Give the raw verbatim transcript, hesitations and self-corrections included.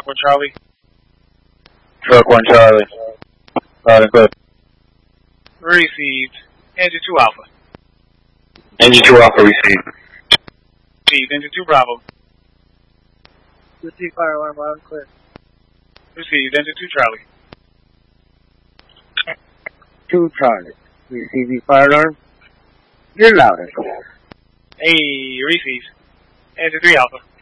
one Charlie. Truck one Charlie. Loud and clear. Received. Engine two Alpha. Engine two Alpha received. Received. Engine two Bravo. Received fire alarm loud and clear. Received. Engine two Charlie. Two Charlie. Receiving fire alarm. You're loud and clear. Hey, received. Engine three Alpha.